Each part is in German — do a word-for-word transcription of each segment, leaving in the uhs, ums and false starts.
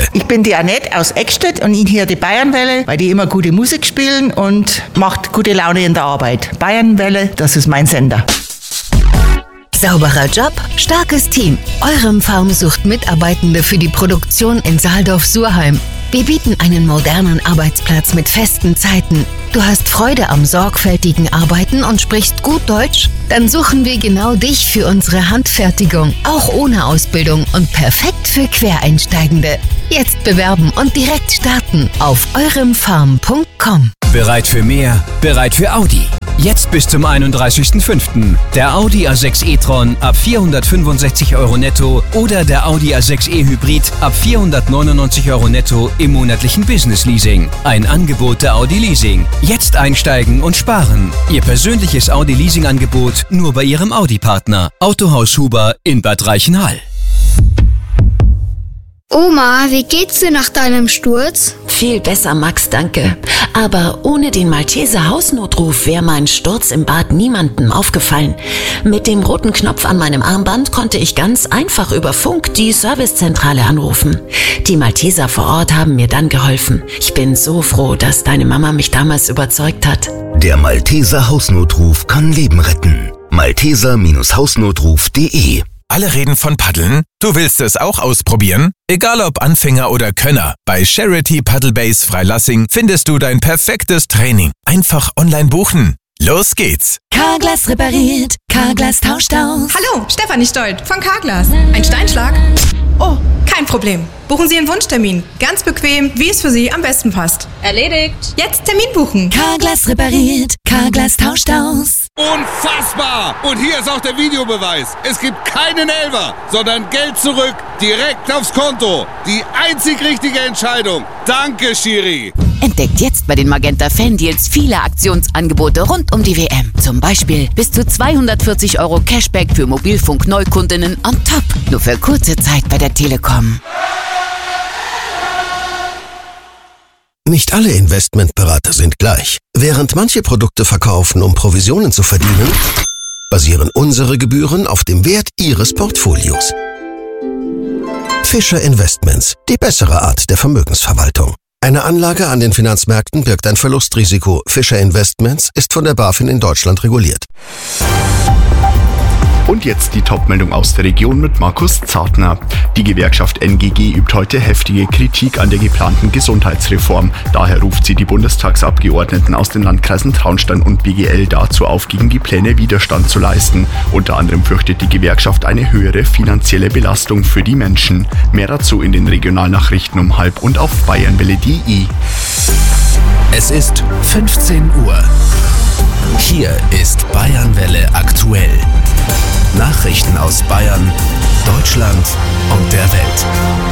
Ich bin die Annette aus Eckstedt und ich höre die Bayernwelle, weil die immer gute Musik spielen und macht gute Laune in der Arbeit. Bayernwelle, das ist mein Sender. Sauberer Job, starkes Team. Eurem Farm sucht Mitarbeitende für die Produktion in Saaldorf-Surheim. Wir bieten einen modernen Arbeitsplatz mit festen Zeiten. Du hast Freude am sorgfältigen Arbeiten und sprichst gut Deutsch? Dann suchen wir genau dich für unsere Handfertigung, auch ohne Ausbildung und perfekt für Quereinsteigende. Jetzt bewerben und direkt starten auf euremfarm punkt com. Bereit für mehr? Bereit für Audi? Jetzt bis zum einunddreißigsten fünften Der Audi A sechs e-tron ab vierhundertfünfundsechzig Euro netto oder der Audi A sechs e Hybrid ab vierhundertneunundneunzig Euro netto im monatlichen Business Leasing. Ein Angebot der Audi Leasing. Jetzt einsteigen und sparen. Ihr persönliches Audi Leasing Angebot nur bei Ihrem Audi-Partner. Autohaus Huber in Bad Reichenhall. Oma, wie geht's dir nach deinem Sturz? Viel besser, Max, danke. Aber ohne den Malteser Hausnotruf wäre mein Sturz im Bad niemandem aufgefallen. Mit dem roten Knopf an meinem Armband konnte ich ganz einfach über Funk die Servicezentrale anrufen. Die Malteser vor Ort haben mir dann geholfen. Ich bin so froh, dass deine Mama mich damals überzeugt hat. Der Malteser Hausnotruf kann Leben retten. malteser Hausnotruf punkt de. Alle reden von Paddeln? Du willst es auch ausprobieren? Egal ob Anfänger oder Könner, bei Charity Paddle Base Freilassing findest du dein perfektes Training. Einfach online buchen. Los geht's! Carglass repariert, Carglass tauscht aus. Hallo, Stefanie Stolt von Carglass. Ein Steinschlag? Oh, kein Problem. Buchen Sie Ihren Wunschtermin. Ganz bequem, wie es für Sie am besten passt. Erledigt. Jetzt Termin buchen. Carglass repariert, Carglass tauscht aus. Unfassbar! Und hier ist auch der Videobeweis. Es gibt keinen Elfer, sondern Geld zurück, direkt aufs Konto. Die einzig richtige Entscheidung. Danke, Schiri. Entdeckt jetzt bei den Magenta Fan Deals viele Aktionsangebote rund um die W M. Zum Beispiel bis zu zweihundertvierzig Euro Cashback für Mobilfunk-Neukundinnen on top. Nur für kurze Zeit bei der Telekom. Nicht alle Investmentberater sind gleich. Während manche Produkte verkaufen, um Provisionen zu verdienen, basieren unsere Gebühren auf dem Wert Ihres Portfolios. Fischer Investments, die bessere Art der Vermögensverwaltung. Eine Anlage an den Finanzmärkten birgt ein Verlustrisiko. Fischer Investments ist von der BaFin in Deutschland reguliert. Und jetzt die Topmeldung aus der Region mit Markus Zartner. Die Gewerkschaft N G G übt heute heftige Kritik an der geplanten Gesundheitsreform. Daher ruft sie die Bundestagsabgeordneten aus den Landkreisen Traunstein und B G L dazu auf, gegen die Pläne Widerstand zu leisten. Unter anderem fürchtet die Gewerkschaft eine höhere finanzielle Belastung für die Menschen. Mehr dazu in den Regionalnachrichten um halb und auf bayernwelle punkt de. Es ist fünfzehn Uhr. Hier ist Bayernwelle aktuell. Nachrichten aus Bayern, Deutschland und der Welt.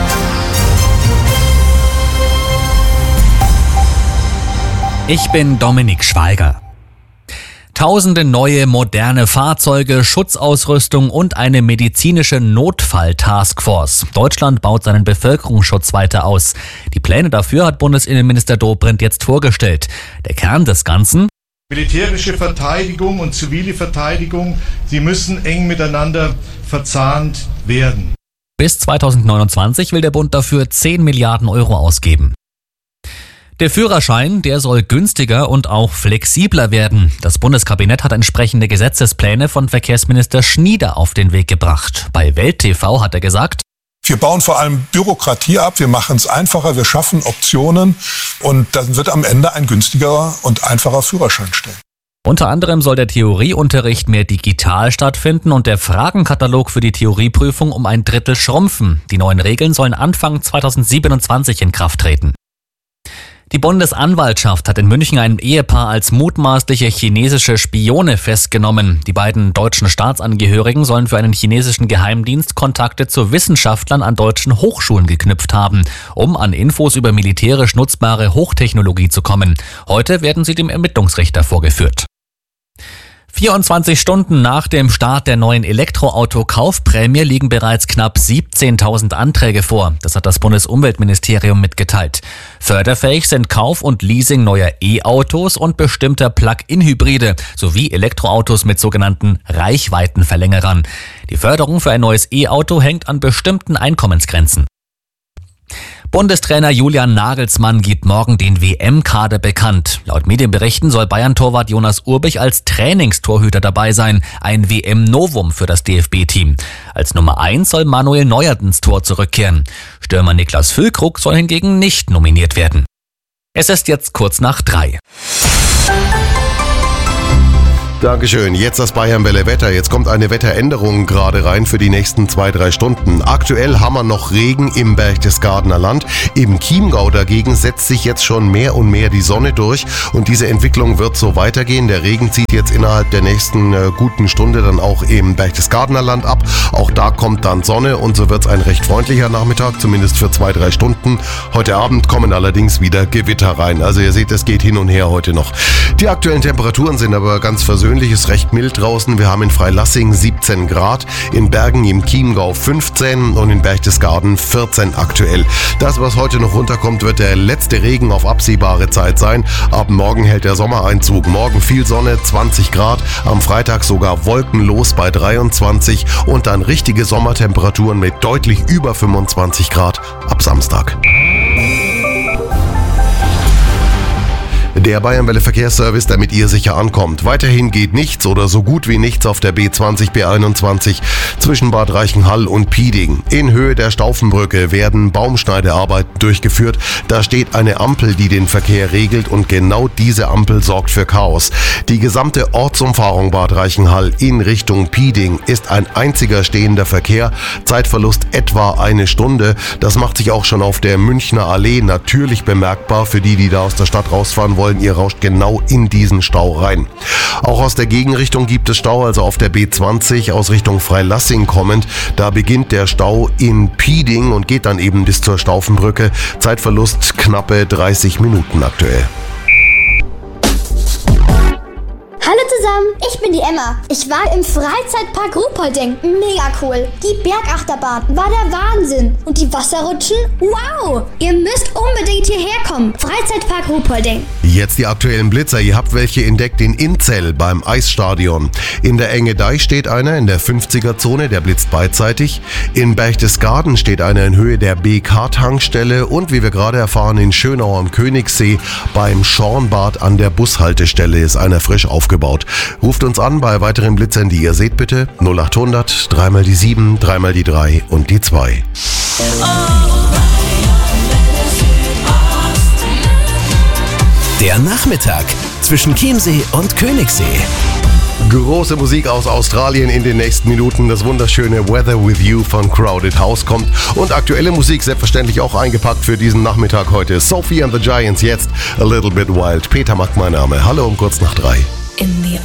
Ich bin Dominik Schweiger. Tausende neue moderne Fahrzeuge, Schutzausrüstung und eine medizinische Notfall-Taskforce. Deutschland baut seinen Bevölkerungsschutz weiter aus. Die Pläne dafür hat Bundesinnenminister Dobrindt jetzt vorgestellt. Der Kern des Ganzen: militärische Verteidigung und zivile Verteidigung, sie müssen eng miteinander verzahnt werden. Bis zweitausendneunundzwanzig will der Bund dafür zehn Milliarden Euro ausgeben. Der Führerschein, der soll günstiger und auch flexibler werden. Das Bundeskabinett hat entsprechende Gesetzespläne von Verkehrsminister Schnieder auf den Weg gebracht. Bei Welt T V hat er gesagt: Wir bauen vor allem Bürokratie ab, wir machen es einfacher, wir schaffen Optionen und dann wird am Ende ein günstigerer und einfacher Führerschein stehen. Unter anderem soll der Theorieunterricht mehr digital stattfinden und der Fragenkatalog für die Theorieprüfung um ein Drittel schrumpfen. Die neuen Regeln sollen Anfang zweitausendsiebenundzwanzig in Kraft treten. Die Bundesanwaltschaft hat in München ein Ehepaar als mutmaßliche chinesische Spione festgenommen. Die beiden deutschen Staatsangehörigen sollen für einen chinesischen Geheimdienst Kontakte zu Wissenschaftlern an deutschen Hochschulen geknüpft haben, um an Infos über militärisch nutzbare Hochtechnologie zu kommen. Heute werden sie dem Ermittlungsrichter vorgeführt. vierundzwanzig Stunden nach dem Start der neuen Elektroauto-Kaufprämie liegen bereits knapp siebzehntausend Anträge vor. Das hat das Bundesumweltministerium mitgeteilt. Förderfähig sind Kauf und Leasing neuer E-Autos und bestimmter Plug-in-Hybride sowie Elektroautos mit sogenannten Reichweitenverlängerern. Die Förderung für ein neues E-Auto hängt an bestimmten Einkommensgrenzen. Bundestrainer Julian Nagelsmann gibt morgen den W M-Kader bekannt. Laut Medienberichten soll Bayern-Torwart Jonas Urbich als Trainingstorhüter dabei sein. Ein W M-Novum für das D F B-Team. Als Nummer eins soll Manuel Neuer ins Tor zurückkehren. Stürmer Niklas Füllkrug soll hingegen nicht nominiert werden. Es ist jetzt kurz nach drei. Dankeschön. Jetzt das Bayernwelle Wetter. Jetzt kommt eine Wetteränderung gerade rein für die nächsten zwei, drei Stunden. Aktuell haben wir noch Regen im Berchtesgadener Land. Im Chiemgau dagegen setzt sich jetzt schon mehr und mehr die Sonne durch. Und diese Entwicklung wird so weitergehen. Der Regen zieht jetzt innerhalb der nächsten äh, guten Stunde dann auch im Berchtesgadener Land ab. Auch da kommt dann Sonne und so wird es ein recht freundlicher Nachmittag, zumindest für zwei, drei Stunden. Heute Abend kommen allerdings wieder Gewitter rein. Also ihr seht, es geht hin und her heute noch. Die aktuellen Temperaturen sind aber ganz versöhnlich. Ist recht mild draußen. Wir haben in Freilassing siebzehn Grad, in Bergen im Chiemgau fünfzehn und in Berchtesgaden vierzehn aktuell. Das, was heute noch runterkommt, wird der letzte Regen auf absehbare Zeit sein. Ab morgen hält der Sommereinzug. Morgen viel Sonne, zwanzig Grad. Am Freitag sogar wolkenlos bei dreiundzwanzig und dann richtige Sommertemperaturen mit deutlich über fünfundzwanzig Grad ab Samstag. Der Bayernwelle Verkehrsservice, damit ihr sicher ankommt. Weiterhin geht nichts oder so gut wie nichts auf der B zwanzig, B einundzwanzig zwischen Bad Reichenhall und Pieding. In Höhe der Staufenbrücke werden Baumschneidearbeiten durchgeführt. Da steht eine Ampel, die den Verkehr regelt und genau diese Ampel sorgt für Chaos. Die gesamte Ortsumfahrung Bad Reichenhall in Richtung Pieding ist ein einziger stehender Verkehr. Zeitverlust etwa eine Stunde. Das macht sich auch schon auf der Münchner Allee natürlich bemerkbar für die, die da aus der Stadt rausfahren wollen. Ihr rauscht genau in diesen Stau rein. Auch aus der Gegenrichtung gibt es Stau, also auf der B zwanzig aus Richtung Freilassing kommend. Da beginnt der Stau in Pieding und geht dann eben bis zur Staufenbrücke. Zeitverlust knappe dreißig Minuten aktuell. Hallo zusammen, ich bin die Emma. Ich war im Freizeitpark Ruhpolding. Mega cool. Die Bergachterbahn war der Wahnsinn. Und die Wasserrutschen? Wow! Ihr müsst unbedingt hierher kommen. Freizeitpark Ruhpolding. Jetzt die aktuellen Blitzer. Ihr habt welche entdeckt in Inzell beim Eisstadion. In der Enge Deich steht einer in der fünfziger-Zone, der blitzt beidseitig. In Berchtesgaden steht einer in Höhe der B K-Tankstelle. Und wie wir gerade erfahren, in Schönau am Königssee beim Schornbad an der Bushaltestelle ist einer frisch aufgebaut. Ruft uns an bei weiteren Blitzern, die ihr seht, bitte. null acht hundert, dreimal die sieben, dreimal die drei und die zwei. Der Nachmittag zwischen Chiemsee und Königssee. Große Musik aus Australien in den nächsten Minuten. Das wunderschöne Weather With You von Crowded House kommt. Und aktuelle Musik selbstverständlich auch eingepackt für diesen Nachmittag heute. Sophie and the Giants jetzt. A Little Bit Wild. Peter Mack mein Name. Hallo um kurz nach drei. In the